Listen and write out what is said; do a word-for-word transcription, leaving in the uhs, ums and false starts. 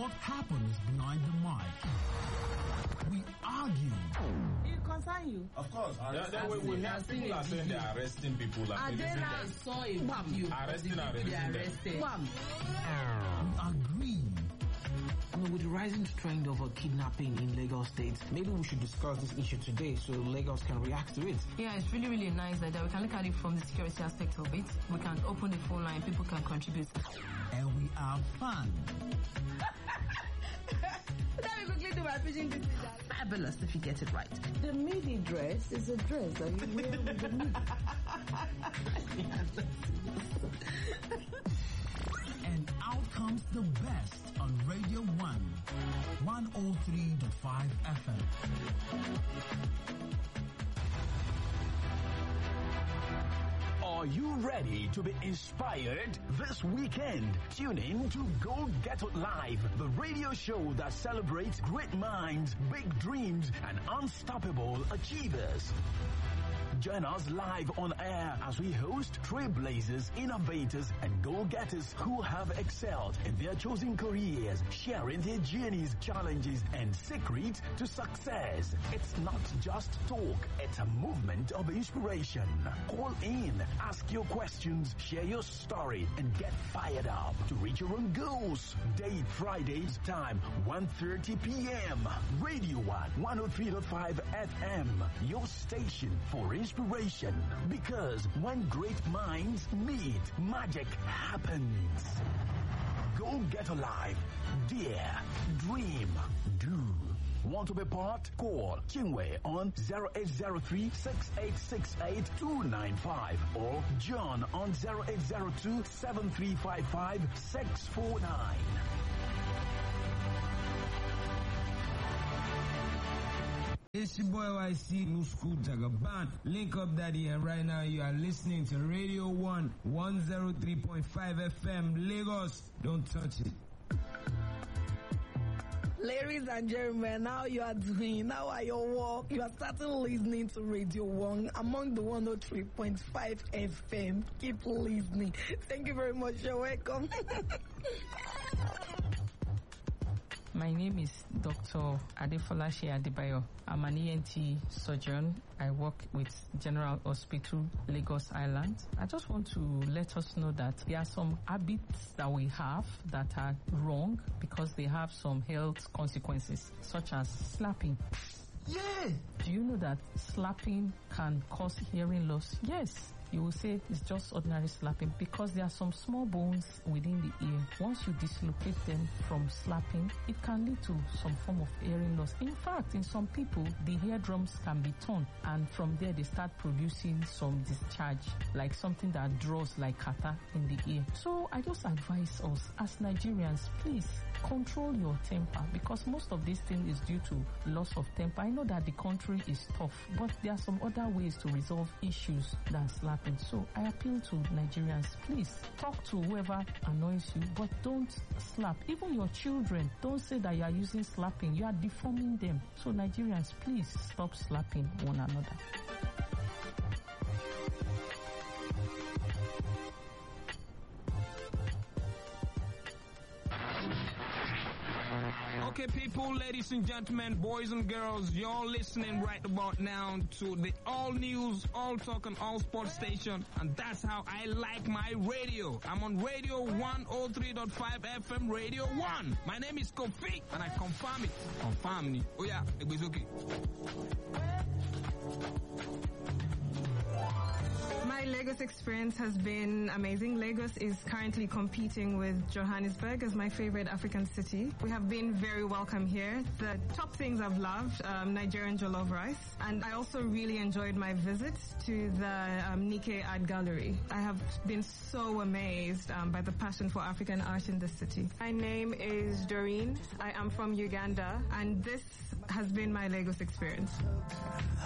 what happens behind the mic. We argue. It concern you? Of course. Yeah, then we, we have people are saying they're arresting people. And then I saw a video. Arresting and arresting them. We agree. I mean, with the rising trend of uh, kidnapping in Lagos State, maybe we should discuss this issue today so Lagos can react to it. Yeah, it's really, really nice that we can look at it from the security aspect of it. We can open the phone line, people can contribute. And we are fun. Let me quickly do my pigeon this. Fabulous if you get it right. The midi dress is a dress that you wear with the midi. And out comes the best on Radio one, one oh three point five F M. Are you ready to be inspired this weekend? Tune in to Go Get It Live, the radio show that celebrates great minds, big dreams, and unstoppable achievers. Join us live on air as we host trailblazers, innovators, and go-getters who have excelled in their chosen careers, sharing their journeys, challenges, and secrets to success. It's not just talk, it's a movement of inspiration. Call in, ask your questions, share your story, and get fired up to reach your own goals. Date Fridays, time one thirty p.m. Radio one, one oh three point five F M, your station for inspiration. Because when great minds meet, magic happens. Go Get Alive. Dare. Dream. Do. Want to be part? Call Chinwe on zero eight zero three, six eight six eight, two nine five or John on zero eight zero two, seven three five five, six four nine. It's your boy Y C, New School Jagaban. Link up, Daddy, and right now you are listening to Radio one, one oh three point five F M, Lagos. Don't touch it. Ladies and gentlemen, now you are doing, now are your work. You are starting listening to Radio one among the one oh three point five F M. Keep listening. Thank you very much. You're welcome. My name is Doctor Adefolashe Adebayo. I'm an E N T surgeon. I work with General Hospital, Lagos Island. I just want to let us know that there are some habits that we have that are wrong because they have some health consequences, such as slapping. Yeah! Do you know that slapping can cause hearing loss? Yes. You will say it's just ordinary slapping because there are some small bones within the ear. Once you dislocate them from slapping, it can lead to some form of hearing loss. In fact, in some people, the eardrums can be torn, and from there they start producing some discharge, like something that draws like kata in the ear. So I just advise us as Nigerians, please control your temper, because most of this thing is due to loss of temper. I know that the country is tough, but there are some other ways to resolve issues than slapping. So I appeal to Nigerians, please talk to whoever annoys you, but don't slap. Even your children, don't say that you are using slapping. You are deforming them. So Nigerians, please stop slapping one another. Okay, people, ladies and gentlemen, boys and girls, you're listening right about now to the all news, all talk and all sports station, and that's how I like my radio. I'm on Radio one oh three point five F M, Radio one. My name is Kofi, and I confirm it. Confirm me. Oh yeah, it was okay. My Lagos experience has been amazing. Lagos is currently competing with Johannesburg as my favorite African city. We have been very welcome here. The top things I've loved, um, Nigerian jollof rice. And I also really enjoyed my visit to the um, Nikkei Art Gallery. I have been so amazed um, by the passion for African art in the city. My name is Doreen. I am from Uganda, and this has been my Lagos experience.